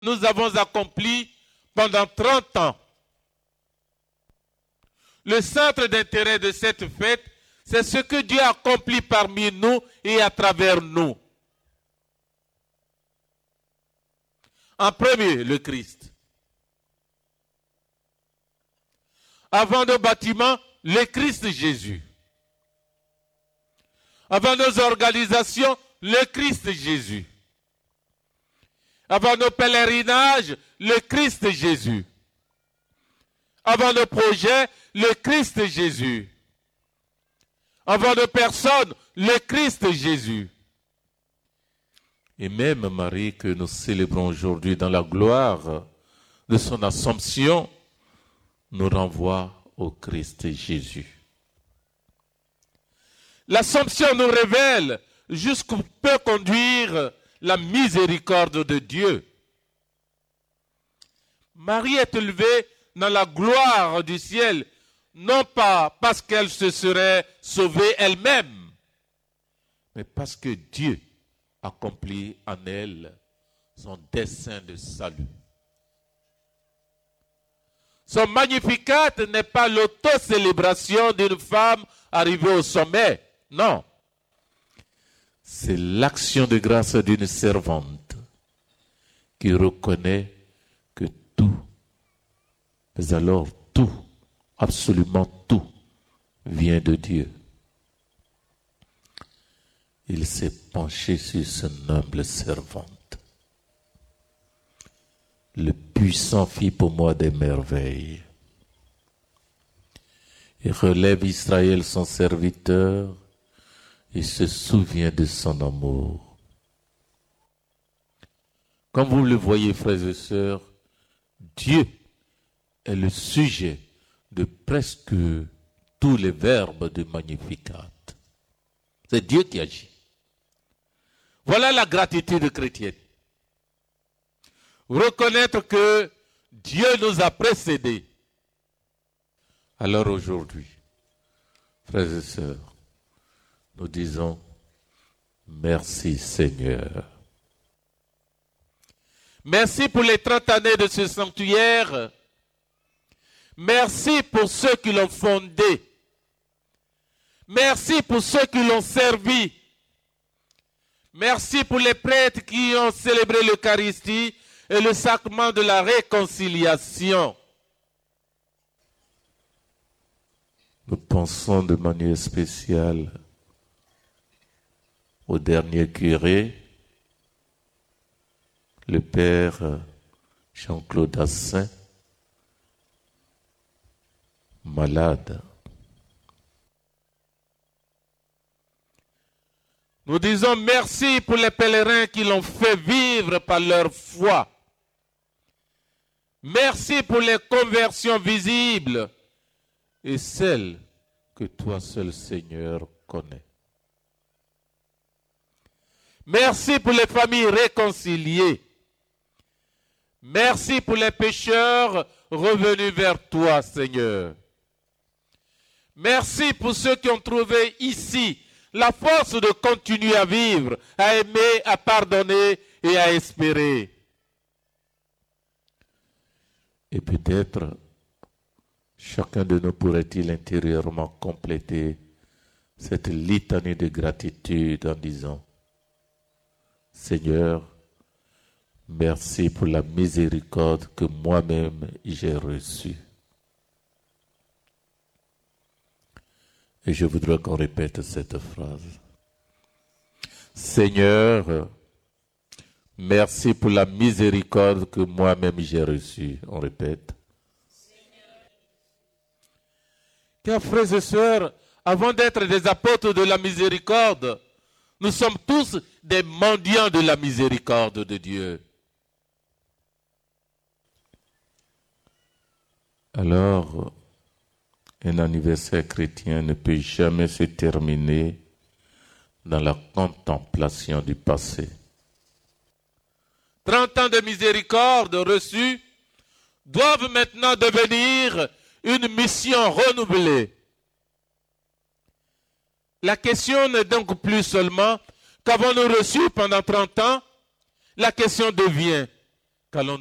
nous avons accompli pendant 30 ans. Le centre d'intérêt de cette fête, c'est ce que Dieu accomplit parmi nous et à travers nous. En premier, le Christ. Avant nos bâtiments, le Christ Jésus. Avant nos organisations, le Christ Jésus. Avant nos pèlerinages, le Christ Jésus. Avant nos projets, le Christ Jésus. Avant nos personnes, le Christ Jésus. Et même Marie que nous célébrons aujourd'hui dans la gloire de son Assomption, nous renvoie au Christ Jésus. L'Assomption nous révèle jusqu'où peut conduire la miséricorde de Dieu. Marie est élevée dans la gloire du ciel, non pas parce qu'elle se serait sauvée elle-même, mais parce que Dieu accomplit en elle son dessein de salut. Son Magnificat n'est pas l'auto-célébration d'une femme arrivée au sommet, non. C'est l'action de grâce d'une servante qui reconnaît que tout, mais alors tout, absolument tout, vient de Dieu. Il s'est penché sur son humble servante. Le puissant fit pour moi des merveilles. Il relève Israël son serviteur et se souvient de son amour. Comme vous le voyez, frères et sœurs, Dieu est le sujet de presque tous les verbes du Magnificat. C'est Dieu qui agit. Voilà la gratitude chrétienne. Reconnaître que Dieu nous a précédés. Alors aujourd'hui, frères et sœurs, nous disons merci Seigneur. Merci pour les 30 années de ce sanctuaire. Merci pour ceux qui l'ont fondé. Merci pour ceux qui l'ont servi. Merci pour les prêtres qui ont célébré l'Eucharistie et le sacrement de la réconciliation. Nous pensons de manière spéciale au dernier curé, le père Jean-Claude Assin, malade. Nous disons merci pour les pèlerins qui l'ont fait vivre par leur foi. Merci pour les conversions visibles et celles que toi seul Seigneur connais. Merci pour les familles réconciliées. Merci pour les pécheurs revenus vers toi, Seigneur. Merci pour ceux qui ont trouvé ici la force de continuer à vivre, à aimer, à pardonner et à espérer. Et peut-être, chacun de nous pourrait-il intérieurement compléter cette litanie de gratitude en disant « Seigneur, merci pour la miséricorde que moi-même j'ai reçue. » Et je voudrais qu'on répète cette phrase. Seigneur, merci pour la miséricorde que moi-même j'ai reçue. On répète. Car frères et sœurs, avant d'être des apôtres de la miséricorde, nous sommes tous des mendiants de la miséricorde de Dieu. Alors, un anniversaire chrétien ne peut jamais se terminer dans la contemplation du passé. 30 ans de miséricorde reçue doivent maintenant devenir une mission renouvelée. La question n'est donc plus seulement qu'avons-nous reçu pendant 30 ans, la question devient Qu'allons